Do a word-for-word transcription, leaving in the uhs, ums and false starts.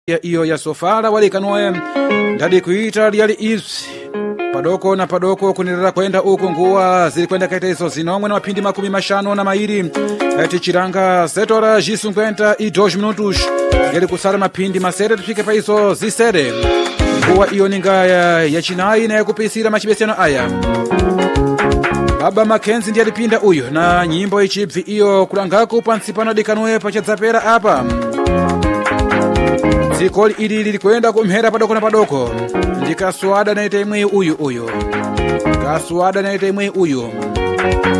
iyo ya sofala walikanoe ndadi kuita liali izi padoko na padoko kunirira kwenda uku nguwa zili kwenda kaita iso zinomwe na mapindi makumi mashano na mairi ati chiranga setora ji cinquenta e dois minutos yali kusala mapindi masere tufike pa iso zisere nguwa iyo ninga ya, ya chinayi na ya kupisira machibesiano aya Baba Mackenzie ndiye alipinda uyo na nyimbo ichibvi iyo kulangaku pansipano dikanoe pachadzapera apa Zikoli ili lilikwenda kumhera padoko na padoko ndikaswada na ite imwe uyu uyu kaswada na ite imwe uyu